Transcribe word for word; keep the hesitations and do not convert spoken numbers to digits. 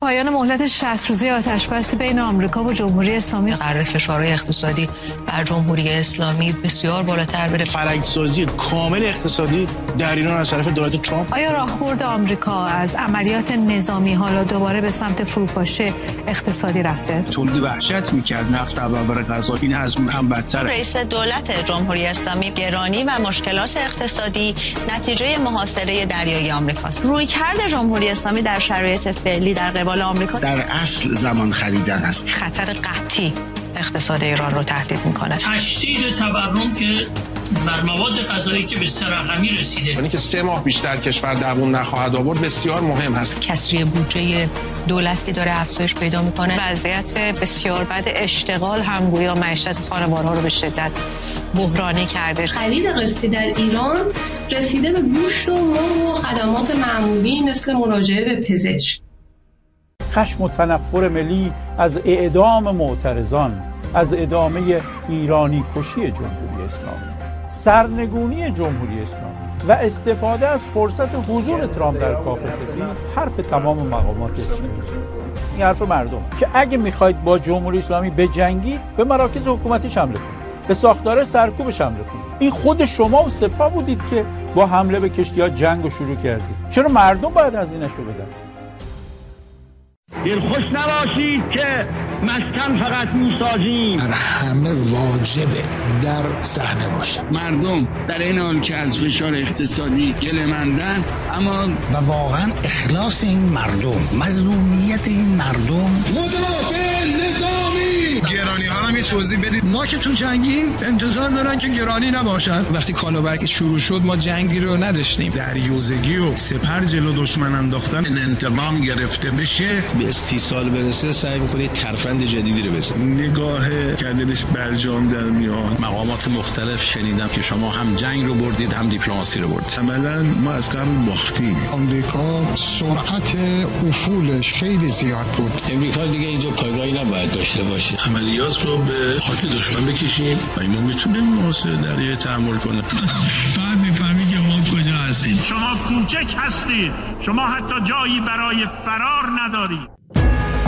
پایان مهلت شصت روزه آتش‌بس بین آمریکا و جمهوری اسلامی قرار فشارهای اقتصادی بر جمهوری اسلامی بسیار بالاتر بره. فرهنگ‌سازی کامل اقتصادی در ایران از طرف دولت ترامپ. آیا راهبرد آمریکا از عملیات نظامی حالا دوباره به سمت فروپاشی اقتصادی رفته؟ تولید وحشت می‌کرد، نفت در برابر غذا، این از اون هم بدتره. رئیس دولت جمهوری اسلامی گرانی و مشکلات اقتصادی نتیجه محاصره دریایی آمریکاست. رویکرد جمهوری اسلامی در شرایط فعلی در قبال آمریکا در اصل زمان خریدن است. خطر قطعی اقتصاد ایران رو تهدید میکنه. تشدید تورم که بر مواد غذایی که به سه رقمی رسیده، یعنی که سه ماه بیشتر کشور دووم نخواهد آورد بسیار مهم هست. کسری بودجه دولت که داره افزایش پیدا میکنه، وضعیت بسیار بد اشتغال هم گویا معیشت خانوارها رو به شدت بحرانی کرده. خرید قسطی در ایران رسیده به گوشت و مرغ و خدمات معمولی مثل مراجعه به پزشک. خشم و تنفر ملی از اعدام معترضان، از ادامه ایرانی کشی جمهوری اسلامی، سرنگونی جمهوری اسلامی و استفاده از فرصت حضور ترامپ در کاخ سفید حرف تمام مقامات اسلامی. این حرف مردم که اگه میخواید با جمهوری اسلامی بجنگید به مراکز حکومتیش حمله کنید، به ساختار سرکوبش حمله کنید. این خود شما و سپاه بودید که با حمله به کشتی‌ها جنگ رو شروع کردید. چرا مردم باید هزینه‌شو بدن؟ دلخوش نباشید که مسکن فقط میسازیم. بر همه واجبه در صحنه باشه. مردم در این حال که از فشار اقتصادی گله‌مندن، اما و واقعا اخلاص این مردم، مظلومیت این مردم. مدافع نظامی گرانی ها هم یه توضیح بدید. ما که تو جنگیم انتظار دارن که گرانی نباشن. وقتی کالابرگ شروع شد ما جنگی رو نداشتیم. دریوزگی و سپر جلو دشمن انداختن، انتقام گرفته بشه، به سی سال برسه سعی میکنه ترفند جدیدی رو بزنه. نگاه کردنش برجام در میاد. مقامات مختلف شنیدم که شما هم جنگ رو بردید هم دیپلماسی رو بردید. عملاً ما از قبل باختیم. آمریکا سرعت افولش خیلی زیاد بود. امریکا دیگه اینجا پایگاهی نباید داشته باشه. عملیات رو به خاک دشمن بکشیم و اینو میتونیم محاصره دریایی تحمل کنه. بعد میفهمید که ما کجا هستیم. شما کوچک هستید. شما حتی جایی برای فرار ندارید.